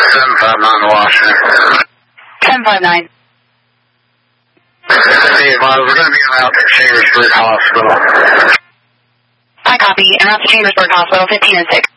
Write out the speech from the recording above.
759 Washington. 759. We're going to be around at Chambersburg Hospital. I copy. En route to Chambersburg Hospital, 15 and 6.